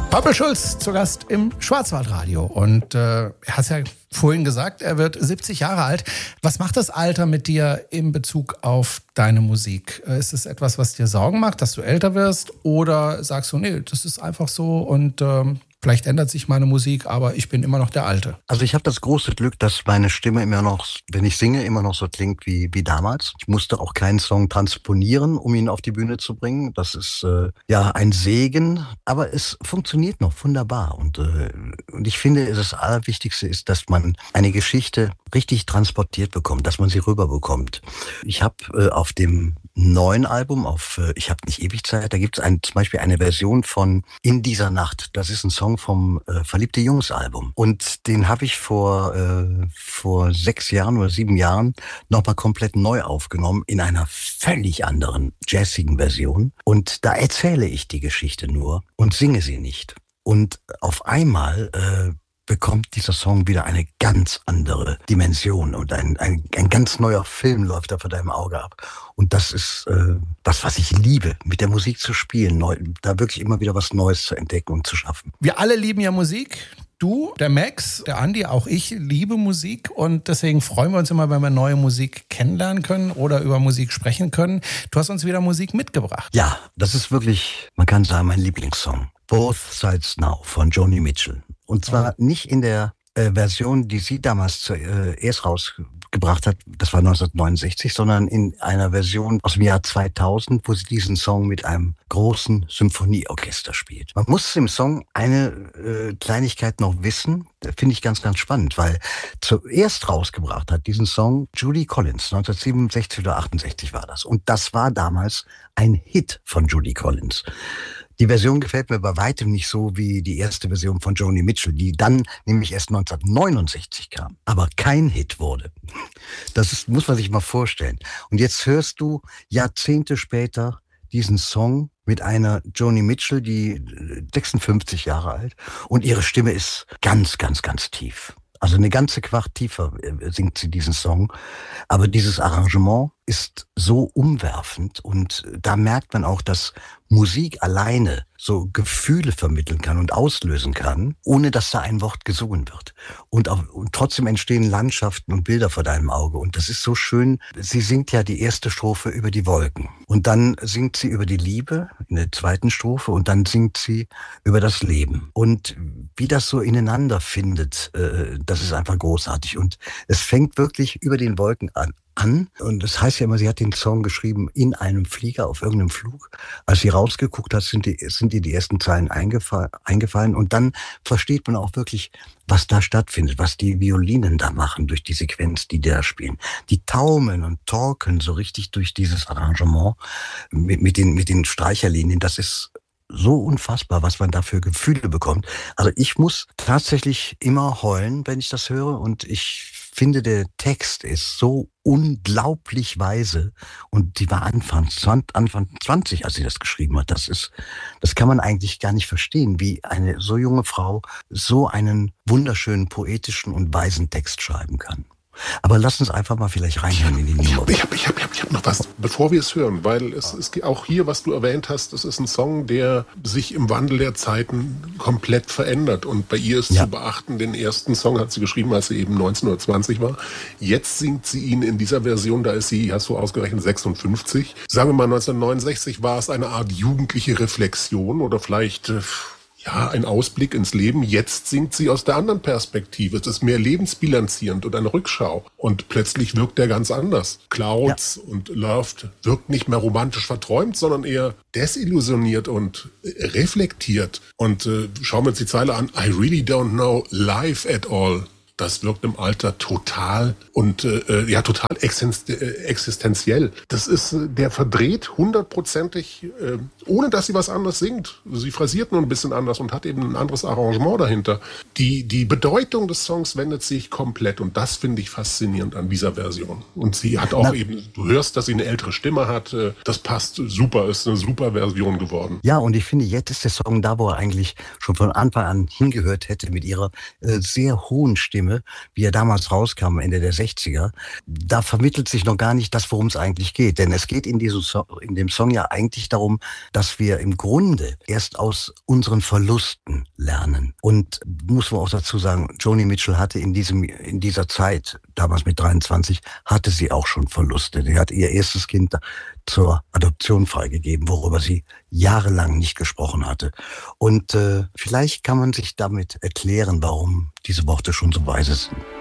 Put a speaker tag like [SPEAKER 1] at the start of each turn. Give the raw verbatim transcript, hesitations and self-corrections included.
[SPEAKER 1] Pappel Schulz zu Gast im Schwarzwaldradio. Und äh, er hat es ja vorhin gesagt, er wird siebzig Jahre alt. Was macht das Alter mit dir in Bezug auf deine Musik? Ist es etwas, was dir Sorgen macht, dass du älter wirst? Oder sagst du, nee, das ist einfach so und ähm, vielleicht ändert sich meine Musik, aber ich bin immer noch der Alte?
[SPEAKER 2] Also ich habe das große Glück, dass meine Stimme immer noch, wenn ich singe, immer noch so klingt wie, wie damals. Ich musste auch keinen Song transponieren, um ihn auf die Bühne zu bringen. Das ist äh, ja ein Segen, aber es funktioniert noch wunderbar. Und, äh, und ich finde, das Allerwichtigste ist, dass man eine Geschichte richtig transportiert bekommt, dass man sie rüberbekommt. Ich habe äh, auf dem neuen Album, auf äh, Ich hab nicht ewig Zeit, da gibt es ein, zum Beispiel eine Version von In dieser Nacht. Das ist ein Song vom äh, Verliebte Jungs Album. Und den habe ich vor äh, vor sechs Jahren oder sieben Jahren nochmal komplett neu aufgenommen in einer völlig anderen jazzigen Version. Und da erzähle ich die Geschichte nur und singe sie nicht. Und auf einmal äh, bekommt dieser Song wieder eine ganz andere Dimension und ein, ein, ein ganz neuer Film läuft da vor deinem Auge ab. Und das ist äh, das, was ich liebe, mit der Musik zu spielen, neu, da wirklich immer wieder was Neues zu entdecken und zu schaffen.
[SPEAKER 1] Wir alle lieben ja Musik. Du, der Max, der Andi, auch ich liebe Musik und deswegen freuen wir uns immer, wenn wir neue Musik kennenlernen können oder über Musik sprechen können. Du hast uns wieder Musik mitgebracht.
[SPEAKER 2] Ja, das ist wirklich, man kann sagen, mein Lieblingssong. Both Sides Now von Joni Mitchell. Und zwar nicht in der äh, Version, die sie damals zuerst äh, rausgebracht hat, das war neunzehnhundertneunundsechzig, sondern in einer Version aus dem Jahr zweitausend, wo sie diesen Song mit einem großen Symphonieorchester spielt. Man muss im Song eine äh, Kleinigkeit noch wissen, finde ich ganz, ganz spannend, weil zuerst rausgebracht hat diesen Song Judy Collins, neunzehnhundertsiebenundsechzig oder achtundsechzig war das. Und das war damals ein Hit von Judy Collins. Die Version gefällt mir bei weitem nicht so wie die erste Version von Joni Mitchell, die dann nämlich erst neunzehnhundertneunundsechzig kam, aber kein Hit wurde. Das ist, muss man sich mal vorstellen. Und jetzt hörst du Jahrzehnte später diesen Song mit einer Joni Mitchell, die sechsundfünfzig Jahre alt, und ihre Stimme ist ganz, ganz, ganz tief. Also eine ganze Quart tiefer singt sie diesen Song. Aber dieses Arrangement ist so umwerfend und da merkt man auch, dass Musik alleine so Gefühle vermitteln kann und auslösen kann, ohne dass da ein Wort gesungen wird. Und, auch, und trotzdem entstehen Landschaften und Bilder vor deinem Auge. Und das ist so schön. Sie singt ja die erste Strophe über die Wolken. Und dann singt sie über die Liebe in der zweiten Strophe und dann singt sie über das Leben. Und wie das so ineinander findet, äh, das ist einfach großartig. Und es fängt wirklich über den Wolken an. an. Und das heißt ja immer, sie hat den Song geschrieben in einem Flieger auf irgendeinem Flug. Als sie rausgeguckt hat, sind, die, sind ihr die ersten Zeilen eingefallen, eingefallen. Und dann versteht man auch wirklich, was da stattfindet, was die Violinen da machen durch die Sequenz, die da spielen. Die taumeln und torkeln so richtig durch dieses Arrangement mit, mit, den, mit den Streicherlinien. Das ist so unfassbar, was man da für Gefühle bekommt. Also ich muss tatsächlich immer heulen, wenn ich das höre. Und ich finde, der Text ist so unglaublich weise. Und die war Anfang zwanzig, als sie das geschrieben hat. Das ist, das kann man eigentlich gar nicht verstehen, wie eine so junge Frau so einen wunderschönen, poetischen und weisen Text schreiben kann. Aber lass uns einfach mal vielleicht reinhören in die Nummer.
[SPEAKER 3] Ich habe ich hab, ich hab, ich hab noch was, bevor wir es hören, weil es ist auch hier, was du erwähnt hast, es ist ein Song, der sich im Wandel der Zeiten komplett verändert. Und bei ihr ist ja zu beachten, den ersten Song hat sie geschrieben, als sie eben neunzehn oder zwanzig war. Jetzt singt sie ihn in dieser Version, da ist sie, hast du ausgerechnet, sechsundfünfzig. Sagen wir mal, neunzehnhundertneunundsechzig war es eine Art jugendliche Reflexion oder vielleicht ja, ein Ausblick ins Leben. Jetzt singt sie aus der anderen Perspektive. Es ist mehr lebensbilanzierend und eine Rückschau. Und plötzlich wirkt er ganz anders. Clouds ja. und Loved wirkt nicht mehr romantisch verträumt, sondern eher desillusioniert und reflektiert. Und äh, schauen wir uns die Zeile an. I really don't know life at all. Das wirkt im Alter total und äh, ja total existenziell. Das ist, der verdreht hundertprozentig, äh, ohne dass sie was anderes singt. Sie phrasiert nur ein bisschen anders und hat eben ein anderes Arrangement dahinter. Die, die Bedeutung des Songs wendet sich komplett und das finde ich faszinierend an dieser Version. Und sie hat auch Na, eben, du hörst, dass sie eine ältere Stimme hat. Äh, das passt super, ist eine super Version geworden.
[SPEAKER 2] Ja, und ich finde, jetzt ist der Song da, wo er eigentlich schon von Anfang an hingehört hätte mit ihrer äh, sehr hohen Stimme. Stimme, wie er damals rauskam, Ende der sechziger, da vermittelt sich noch gar nicht das, worum es eigentlich geht. Denn es geht in diesem so- in dem Song ja eigentlich darum, dass wir im Grunde erst aus unseren Verlusten lernen. Und muss man auch dazu sagen, Joni Mitchell hatte in diesem, in dieser Zeit, damals mit dreiundzwanzig, hatte sie auch schon Verluste. Sie hat ihr erstes Kind zur Adoption freigegeben, worüber sie jahrelang nicht gesprochen hatte. Und äh, vielleicht kann man sich damit erklären, warum diese Worte schon so weise sind.